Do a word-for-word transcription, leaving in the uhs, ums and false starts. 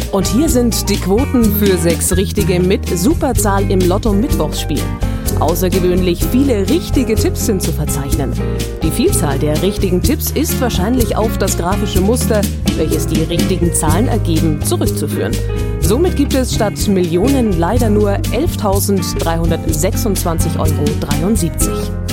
Und hier sind die Quoten für sechs Richtige mit Superzahl im Lotto-Mittwochsspiel. Außergewöhnlich viele richtige Tipps sind zu verzeichnen. Die Vielzahl der richtigen Tipps ist wahrscheinlich auf das grafische Muster, welches die richtigen Zahlen ergeben, zurückzuführen. Somit gibt es statt Millionen leider nur elftausenddreihundertsechsundzwanzig Euro dreiundsiebzig.